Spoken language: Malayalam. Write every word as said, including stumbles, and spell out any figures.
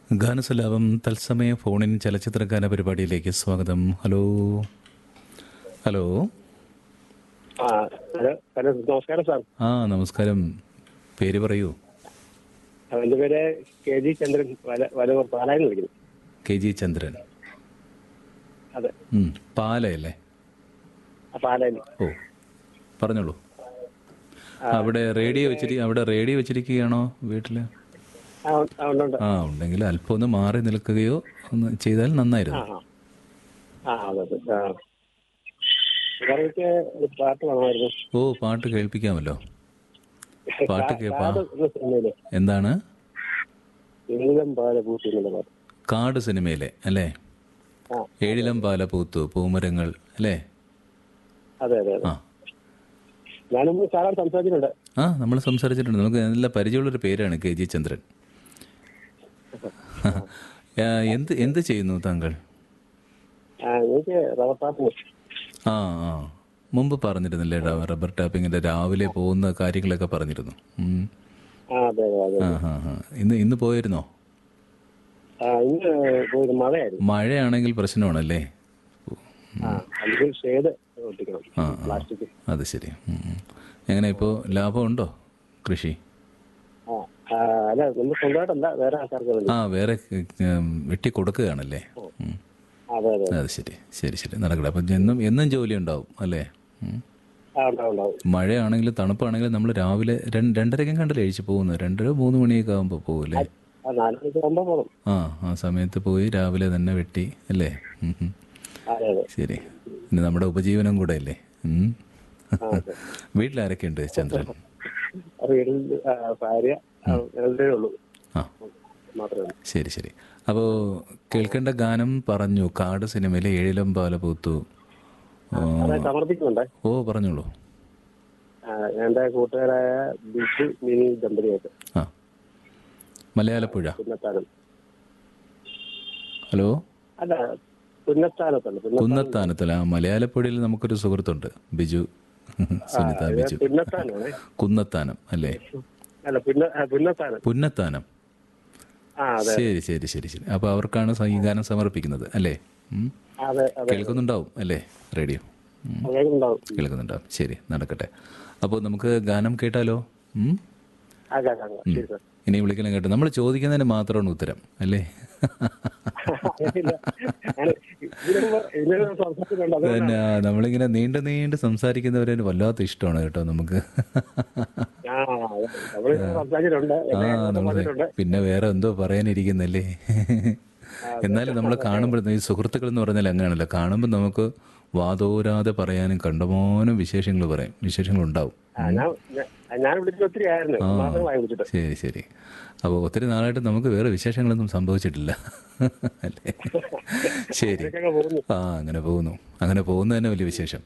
ഗാനസലാപം തത്സമയ ഫോണിൻ ചലച്ചിത്ര ഗാന പരിപാടിയിലേക്ക് സ്വാഗതം. ഹലോ ഹലോ ആ ഹലോ ഹലോ നമസ്കാരം സാർ. ആ നമസ്കാരം. പേര് പറയൂ. എൻ്റെ പേര് കെ ജി ചന്ദ്രൻ, വല വലവൂർ പാലായിൽ നിന്ന് വിളിക്കുന്നു. കെ ജി ചന്ദ്രൻ. അതെ, ഉം, പാലയല്ലേ? ആ പാലായിൽ. ഓ, പറഞ്ഞോളൂ. അവിടെ റേഡിയോ വെച്ചിരി അവിടെ റേഡിയോ വെച്ചിരിക്കുകയാണോ വീട്ടിൽ? ആ ഉണ്ട്, ആ, ഉണ്ട് ഉണ്ട്. ആ ഉണ്ടെങ്കിൽ അല്പം ഒന്ന് മാറി നിൽക്കുകയോ ഒന്ന് ചെയ്താൽ ആ നന്നായിരുന്നു. ആ ആ അതെ അതെ. ആ സാറിക്ക് ഒരു പാട്ട് വേണമായിരുന്നു. ഓ, പാട്ട് കേൾപ്പിക്കാമല്ലോ. പാട്ട് കേ- പാ- കാട് എന്ന സിനിമയിലെ എന്താണ്? ഏഴിലം പാല പൂട്ടി എന്നുള്ള പാട്ട്. കാട് സിനിമയിലെ അല്ലേ? ആ ഏഴിലം പാല പൂത്തു പൂമരങ്ങൾ അല്ലേ? അതെ അതെ അതെ. ആ ഞാനൊന്ന് സാറാൻ സംസാരിച്ചിട്ടുണ്ട്. ആ നമ്മൾ സംസാരിച്ചിട്ടുണ്ട്. നമുക്ക് നല്ല പരിചയമുള്ളൊരു പേരാണ് കെ ജി ചന്ദ്രൻ. ആ, എന്ത് എന്ത് ചെയ്യുന്നു താങ്കൾ? ആ എനിക്ക് റബ്ബർ ടാപ്പിങ്. ആ ആ മുമ്പ് പറഞ്ഞിരുന്നില്ലേ റ- റബ്ബർ ടാപ്പിങ്ങിന്റെ രാവിലെ പോകുന്ന കാര്യങ്ങളൊക്കെ പറഞ്ഞിരുന്നു. ഉം. ആ അതെ അതെ അതെ. ആ ഹാ ഹാ ഇന്ന് ഇന്ന് പോയിരുന്നോ? ആ ഇന്ന് പോയത് മഴയായിരുന്നു. മഴയാണെങ്കിൽ പ്രശ്നമാണല്ലേ? ആ അല്ലെങ്കിൽ ഷേഡ് ഒട്ടിക്കണം, ആ ആ പ്ലാസ്റ്റിക്. അത് ശരി. ഉം, ഉം. എങ്ങനെ ഇപ്പോൾ ലാഭമുണ്ടോ കൃഷി? ആ ആ, അല്ല നമ്മൾ സ്വന്തമായിട്ടല്ല, വേറെ ആൾക്കാർക്ക് വേണ്ടി. ആ വേറെ ഉം, വെട്ടി കൊടുക്കുകയാണല്ലേ? ഉം. അതെ അതെ. അത് ശരി ശരി ശരി നടക്കട്ടെ. അപ്പം എന്നും എന്നും ജോലി ഉണ്ടാവും അല്ലേ? ഉം. ആ ഉണ്ടാവും ഉണ്ടാവും. മഴയാണെങ്കിലും തണുപ്പാണെങ്കിലും നമ്മൾ രാവിലെ രണ്ട് രണ്ടരയ്ക്കും കണ്ടല്ലേ കഴിച്ച് പോകുന്നത്? രണ്ടര മൂന്ന് മണിയൊക്കെ ആകുമ്പോൾ പോകുമല്ലേ? ആ നാല് മണിക്ക് ആകുമ്പോൾ പോകും. ആ ആ സമയത്ത് പോയി രാവിലെ തന്നെ വെട്ടി അല്ലേ? ഉം, ഉം. അതെ അതെ. ശരി. പിന്നെ നമ്മുടെ ഉപജീവനം കൂടെ അല്ലേ? ഉം. ആ അതെ. വീട്ടിലാരൊക്കെ ഉണ്ട് ചന്ദ്രൻ? ആ, വീട്ടിൽ ആ, ഭാര്യ ആ, രണ്ടേ ഉള്ളൂ ആ മാത്രമേ ഉള്ളൂ. ശരി ശരി. അപ്പോൾ കേൾക്കേണ്ട ഗാനം പറഞ്ഞു. കാട് സിനിമയിലെ ഏഴിലം പാല പൂത്തു. ഓ, അതെ, സമർപ്പിക്കുന്നുണ്ടേ. ഓ പറഞ്ഞോളൂ. ആ, എൻ്റെ കൂട്ടുകാരായ ബിജു മിനി ദമ്പതിയായിട്ട് ആ മലയാളപ്പുഴ. പുന്നത്താനം. ഹലോ അല്ല, പുന്നത്താനത്തുണ്ട്. പുന്നത്താനം. കുന്നത്താനത്തല്ല, ആ മലയാളപ്പുഴയിൽ നമുക്കൊരു സുഹൃത്തുണ്ട്, ബിജു. സുനിത ഇത് ബിജു. പുന്നത്താനമാണേ. കുന്നത്താനം അല്ലേ? അല്ല, പുന്ന ആ, പുന്നത്താനം. പുന്നത്താനം. ആ അതെ ശരി ശരി ശരി ശരി. അപ്പോൾ അവർക്കാണ് ഈ ഗാനം സമർപ്പിക്കുന്നത് അല്ലേ? ഉം. അതെ അതെ. കേൾക്കുന്നുണ്ടാവും അല്ലേ റേഡിയോ? ഉം. അങ്ങനെ ഉണ്ടാവും. കേൾക്കുന്നുണ്ടാവും. ശരി നടക്കട്ടെ. അപ്പോൾ നമുക്ക് ഗാനം കേട്ടാലോ? ഉം. ആകാം ആകാം. ശരി സാർ. ഇനി വിളിക്കണം കേട്ടോ. നമ്മൾ ചോദിക്കുന്നതിന് മാത്രമാണ് ഉത്തരം അല്ലേ? അങ്ങനെയില്ല. ഞാൻ ഇതിനു ഇതിനു സംസാരിച്ചിട്ടുണ്ട്. പിന്നെ അതുകൊണ്ടാണ്. നമ്മളിങ്ങനെ നീണ്ട് നീണ്ട് സംസാരിക്കുന്നവരെ വല്ലാത്ത ഇഷ്ടമാണ് കേട്ടോ നമുക്ക്. ആ അതെ. നമ്മളിങ്ങനെ സംസാരിച്ചിട്ടുണ്ട്. ആ എന്നെ നമ്മൾ പറഞ്ഞിട്ടുണ്ട്. പിന്നെ വേറെ എന്തോ പറയാനിരിക്കുന്നല്ലേ? എന്നാലും നമ്മൾ കാണുമ്പോൾ ഈ സുഹൃത്തുക്കൾ എന്ന് പറഞ്ഞാൽ അങ്ങനെയാണല്ലോ, കാണുമ്പോൾ നമുക്ക് വാതോരാതെ പറയാനും കണ്ടമാനം വിശേഷങ്ങൾ പറയാം, വിശേഷങ്ങൾ ഉണ്ടാവും. ആ, ഞാൻ ഞാൻ- ഞാൻ വിളിച്ചിട്ട് ഒത്തിരി ആയിരുന്നു, ആ മാസങ്ങളായി വിളിച്ചിട്ട്. ശരി ശരി. അപ്പോൾ ഒത്തിരി നാളായിട്ട് നമുക്ക് വേറെ വിശേഷങ്ങളൊന്നും സംഭവിച്ചിട്ടില്ല അല്ലേ? ശരി. ഇതൊക്കെ പോകുന്നു. ആ അങ്ങനെ പോകുന്നു. അങ്ങനെ പോകുന്നത് തന്നെ വലിയ വിശേഷം.